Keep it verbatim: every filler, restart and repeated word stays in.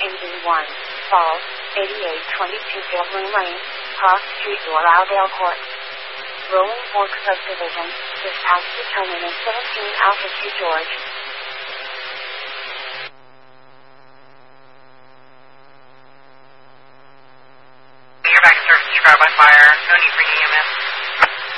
ending one, Falls, eighty-eight twenty-two Gilman Lane, Cross Street, Lauderdale Court. Rolling Fork Subdivision, dispatch to terminus seventeen Alpha Q George. You're back to Surface Chicago by fire. No need for E M S.